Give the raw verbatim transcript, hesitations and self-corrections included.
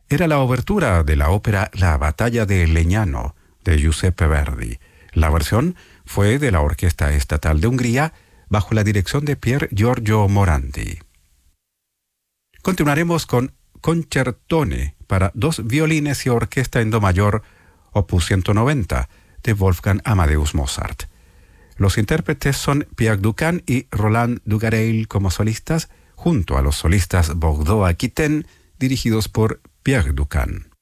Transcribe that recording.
Era la obertura de la ópera La batalla de Legnano, de Giuseppe Verdi. La versión fue de la Orquesta Estatal de Hungría, bajo la dirección de Pier Giorgio Morandi. Continuaremos con Concertone para dos violines y orquesta en do mayor, opus ciento noventa, de Wolfgang Amadeus Mozart. Los intérpretes son Pierre Ducan y Roland Dugareil como solistas, junto a los solistas Bordeaux Aquitaine, dirigidos por Pierre Ducan.